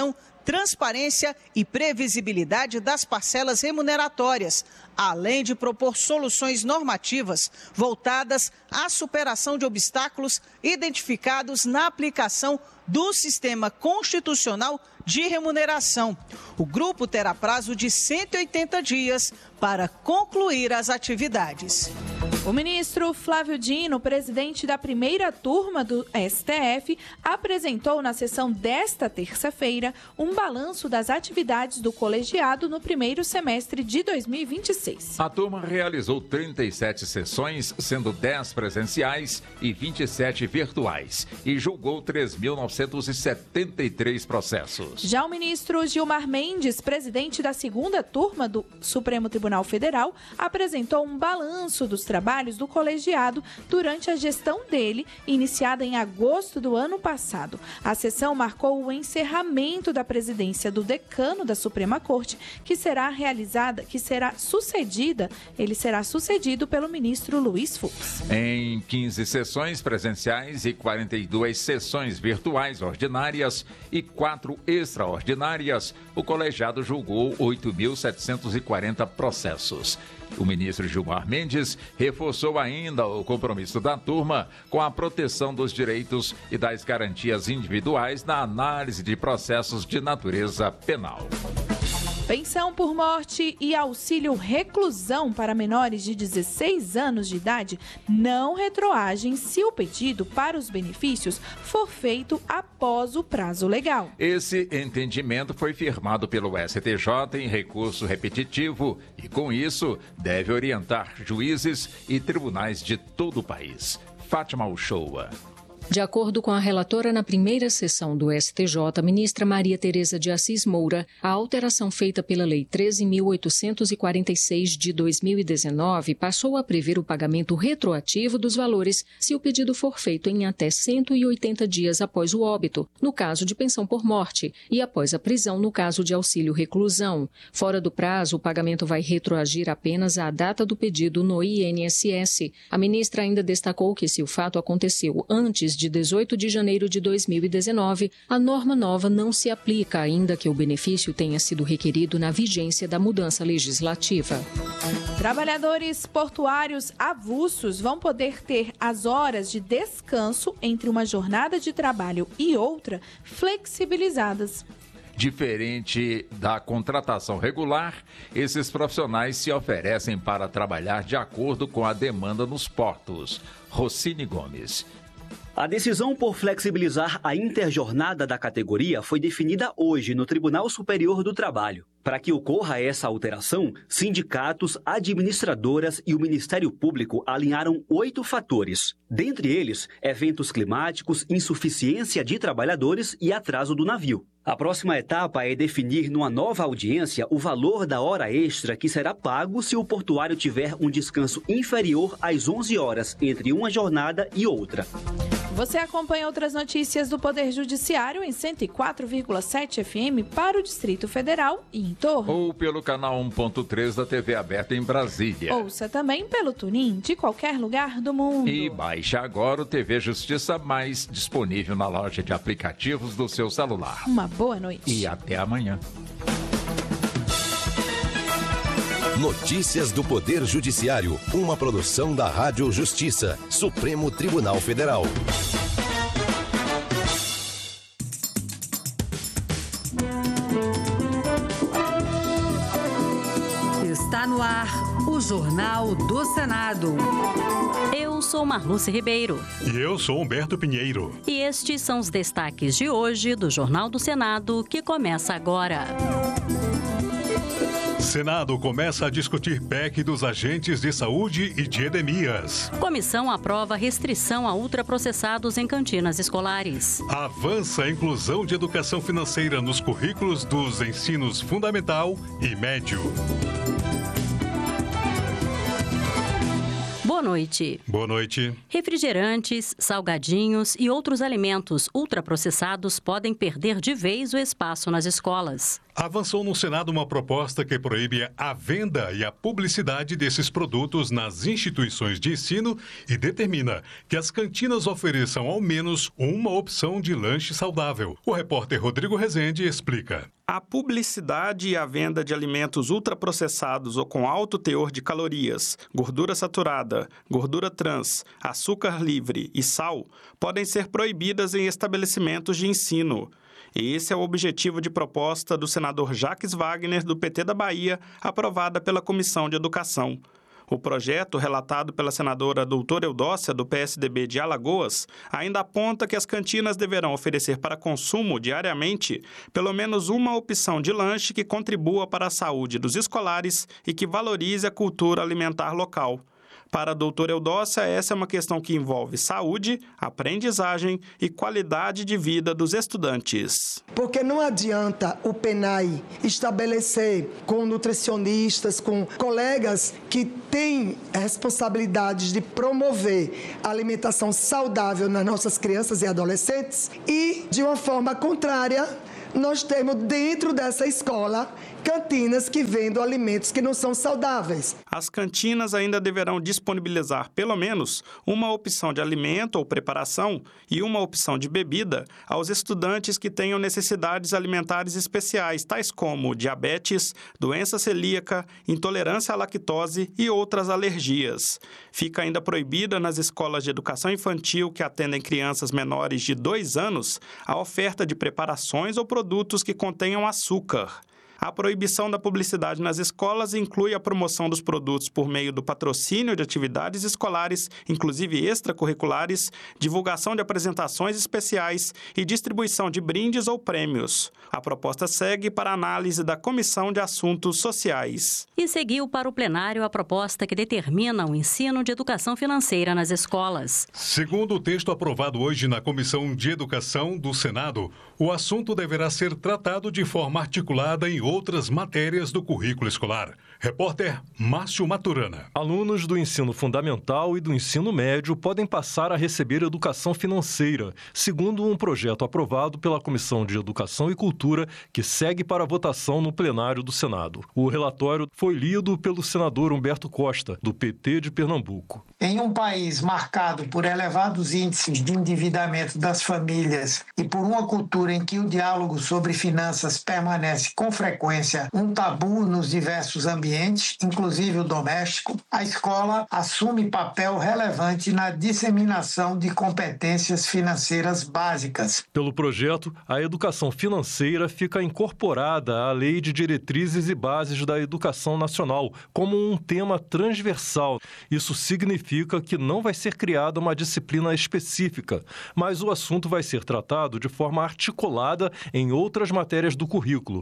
transparência e previsibilidade das parcelas remuneratórias, além de propor soluções normativas voltadas à superação de obstáculos identificados na aplicação do sistema constitucional de remuneração. O grupo terá prazo de 180 dias para concluir as atividades.
O ministro Flávio Dino, presidente da primeira turma do STF, apresentou na sessão desta terça-feira um balanço das atividades do colegiado no primeiro semestre de 2026.
A turma realizou 37 sessões, sendo 10 presenciais e 27 virtuais, e julgou 3.973 processos.
Já o ministro Gilmar Mendes, presidente da segunda turma do Supremo Tribunal Federal, apresentou um balanço dos trabalhos do colegiado durante a gestão dele, iniciada em agosto do ano passado. A sessão marcou o encerramento da presidência do decano da Suprema Corte, ele será sucedido pelo ministro Luiz Fux.
Em 15 sessões presenciais e 42 sessões virtuais ordinárias e 4 extraordinárias, o colegiado julgou 8.740 processos. O ministro Gilmar Mendes reforçou ainda o compromisso da turma com a proteção dos direitos e das garantias individuais na análise de processos de natureza penal.
Pensão por morte e auxílio reclusão para menores de 16 anos de idade não retroagem se o pedido para os benefícios for feito após o prazo legal.
Esse entendimento foi firmado pelo STJ em recurso repetitivo e, com isso, deve orientar juízes e tribunais de todo o país. Fátima Uchoa.
De acordo com a relatora na primeira sessão do STJ, ministra Maria Tereza de Assis Moura, a alteração feita pela Lei 13.846 de 2019 passou a prever o pagamento retroativo dos valores se o pedido for feito em até 180 dias após o óbito, no caso de pensão por morte, e após a prisão, no caso de auxílio reclusão. Fora do prazo, o pagamento vai retroagir apenas à data do pedido no INSS. A ministra ainda destacou que, se o fato aconteceu antes de 18 de janeiro de 2019, a norma nova não se aplica, ainda que o benefício tenha sido requerido na vigência da mudança legislativa.
Trabalhadores portuários avulsos vão poder ter as horas de descanso entre uma jornada de trabalho e outra flexibilizadas.
Diferente da contratação regular, esses profissionais se oferecem para trabalhar de acordo com a demanda nos portos. Rocine Gomes.
A decisão por flexibilizar a interjornada da categoria foi definida hoje no Tribunal Superior do Trabalho. Para que ocorra essa alteração, sindicatos, administradoras e o Ministério Público alinharam 8 fatores. Dentre eles, eventos climáticos, insuficiência de trabalhadores e atraso do navio. A próxima etapa é definir numa nova audiência o valor da hora extra que será pago se o portuário tiver um descanso inferior às 11 horas entre uma jornada e outra.
Você acompanha outras notícias do Poder Judiciário em 104,7 FM para o Distrito Federal e em torno.
Ou pelo canal 1.3 da TV aberta em Brasília.
Ouça também pelo TuneIn de qualquer lugar do mundo.
E baixe agora o TV Justiça Mais, disponível na loja de aplicativos do seu celular.
Uma boa noite.
E até amanhã.
Notícias do Poder Judiciário, uma produção da Rádio Justiça, Supremo Tribunal Federal.
Está no ar o Jornal do Senado.
Eu sou Marluce Ribeiro.
E eu sou Humberto Pinheiro.
E estes são os destaques de hoje do Jornal do Senado, que começa agora.
Senado começa a discutir PEC dos agentes de saúde e de endemias.
Comissão aprova restrição a ultraprocessados em cantinas escolares.
Avança a inclusão de educação financeira nos currículos dos ensinos fundamental e médio.
Boa noite.
Boa noite.
Refrigerantes, salgadinhos e outros alimentos ultraprocessados podem perder de vez o espaço nas escolas.
Avançou no Senado uma proposta que proíbe a venda e a publicidade desses produtos nas instituições de ensino e determina que as cantinas ofereçam ao menos uma opção de lanche saudável. O repórter Rodrigo Rezende explica.
A publicidade e a venda de alimentos ultraprocessados ou com alto teor de calorias, gordura saturada, gordura trans, açúcar livre e sal podem ser proibidas em estabelecimentos de ensino. Esse é o objetivo de proposta do senador Jacques Wagner, do PT da Bahia, aprovada pela Comissão de Educação. O projeto, relatado pela senadora doutora Eudócia, do PSDB de Alagoas, ainda aponta que as cantinas deverão oferecer para consumo diariamente pelo menos uma opção de lanche que contribua para a saúde dos escolares e que valorize a cultura alimentar local. Para a doutora Eudócia, essa é uma questão que envolve saúde, aprendizagem e qualidade de vida dos estudantes.
Porque não adianta o PENAI estabelecer com nutricionistas, com colegas que têm responsabilidades de promover a alimentação saudável nas nossas crianças e adolescentes e, de uma forma contrária, nós temos dentro dessa escola cantinas que vendem alimentos que não são saudáveis.
As cantinas ainda deverão disponibilizar pelo menos uma opção de alimento ou preparação e uma opção de bebida aos estudantes que tenham necessidades alimentares especiais, tais como diabetes, doença celíaca, intolerância à lactose e outras alergias. Fica ainda proibida nas escolas de educação infantil que atendem crianças menores de 2 anos a oferta de preparações ou produtos que contenham açúcar. A proibição da publicidade nas escolas inclui a promoção dos produtos por meio do patrocínio de atividades escolares, inclusive extracurriculares, divulgação de apresentações especiais e distribuição de brindes ou prêmios. A proposta segue para análise da Comissão de Assuntos Sociais.
E seguiu para o plenário a proposta que determina o ensino de educação financeira nas escolas.
Segundo o texto aprovado hoje na Comissão de Educação do Senado, o assunto deverá ser tratado de forma articulada em outras matérias do currículo escolar. Repórter Márcio Maturana.
Alunos do ensino fundamental e do ensino médio podem passar a receber educação financeira, segundo um projeto aprovado pela Comissão de Educação e Cultura, que segue para a votação no plenário do Senado. O relatório foi lido pelo senador Humberto Costa, do PT de Pernambuco.
Em um país marcado por elevados índices de endividamento das famílias e por uma cultura em que o diálogo sobre finanças permanece com frequência um tabu nos diversos ambientes, inclusive o doméstico, a escola assume papel relevante na disseminação de competências financeiras básicas.
Pelo projeto, a educação financeira fica incorporada à Lei de Diretrizes e Bases da Educação Nacional como um tema transversal. Isso significa que não vai ser criada uma disciplina específica, mas o assunto vai ser tratado de forma articulada em outras matérias do currículo.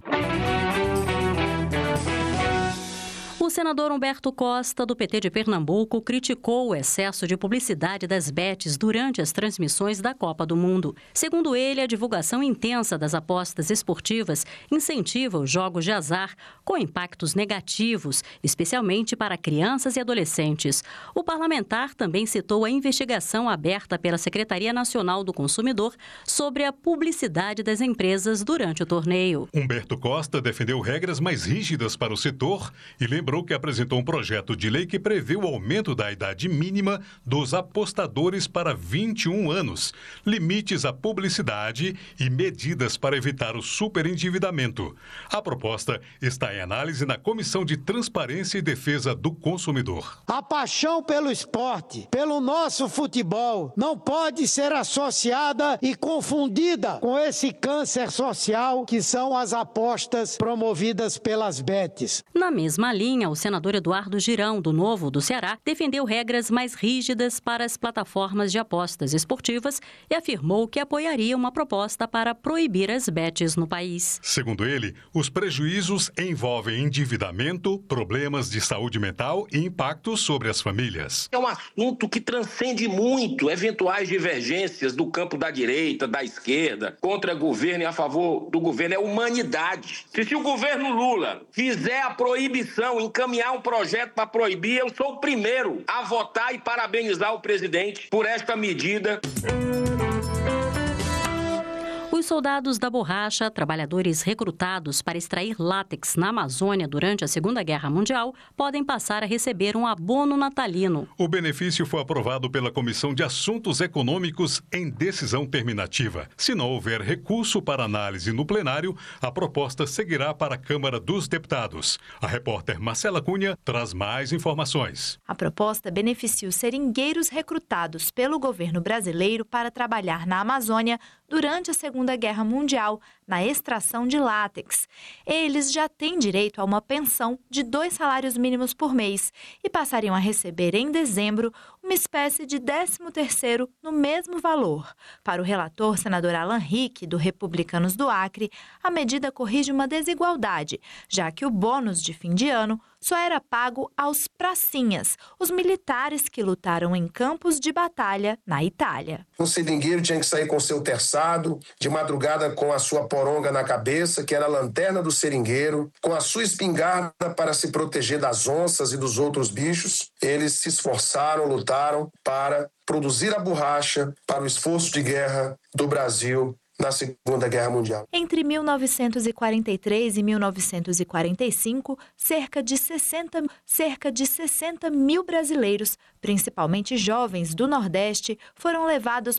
O senador Humberto Costa, do PT de Pernambuco, criticou o excesso de publicidade das bets durante as transmissões da Copa do Mundo. Segundo ele, a divulgação intensa das apostas esportivas incentiva os jogos de azar, com impactos negativos, especialmente para crianças e adolescentes. O parlamentar também citou a investigação aberta pela Secretaria Nacional do Consumidor sobre a publicidade das empresas durante o torneio.
Humberto Costa defendeu regras mais rígidas para o setor e lembrou que apresentou um projeto de lei que prevê o aumento da idade mínima dos apostadores para 21 anos, limites à publicidade e medidas para evitar o superendividamento. A proposta está em análise na Comissão de Transparência e Defesa do Consumidor.
A paixão pelo esporte, pelo nosso futebol, não pode ser associada e confundida com esse câncer social que são as apostas promovidas pelas bets.
Na mesma linha, o senador Eduardo Girão, do Novo do Ceará, defendeu regras mais rígidas para as plataformas de apostas esportivas e afirmou que apoiaria uma proposta para proibir as bets no país.
Segundo ele, os prejuízos envolvem endividamento, problemas de saúde mental e impactos sobre as famílias.
É um assunto que transcende muito eventuais divergências do campo da direita, da esquerda, contra governo e a favor do governo. É humanidade. Se o governo Lula fizer a proibição, encaminhar um projeto para proibir, eu sou o primeiro a votar e parabenizar o presidente por esta medida.
Os soldados da borracha, trabalhadores recrutados para extrair látex na Amazônia durante a Segunda Guerra Mundial, podem passar a receber um abono natalino.
O benefício foi aprovado pela Comissão de Assuntos Econômicos em decisão terminativa. Se não houver recurso para análise no plenário, a proposta seguirá para a Câmara dos Deputados. A repórter Marcela Cunha traz mais informações.
A proposta beneficia os seringueiros recrutados pelo governo brasileiro para trabalhar na Amazônia durante a Segunda Guerra Mundial, na extração de látex. Eles já têm direito a uma pensão de 2 salários mínimos por mês e passariam a receber em dezembro uma espécie de 13º no mesmo valor. Para o relator, senador Alan Rick, do Republicanos do Acre, a medida corrige uma desigualdade, já que o bônus de fim de ano só era pago aos pracinhas, os militares que lutaram em campos de batalha na Itália.
O seringueiro tinha que sair com seu terçado, de madrugada com a sua poronga na cabeça, que era a lanterna do seringueiro, com a sua espingarda para se proteger das onças e dos outros bichos. Eles se esforçaram, lutaram para produzir a borracha para o esforço de guerra do Brasil na Segunda Guerra Mundial.
Entre 1943 e 1945, cerca de 60 mil brasileiros, principalmente jovens do Nordeste, foram levados